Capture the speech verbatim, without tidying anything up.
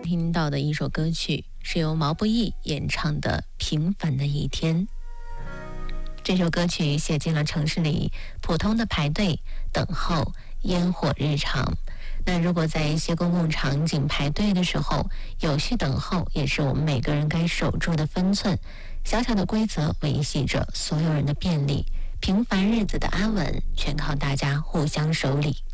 听到的一首歌曲是由毛不易演唱的《平凡的一天》。这首歌曲写进了城市里普通的排队、等候、烟火日常。那如果在一些公共场景排队的时候，有序等候也是我们每个人该守住的分寸。小小的规则维系着所有人的便利，平凡日子的安稳全靠大家互相守礼。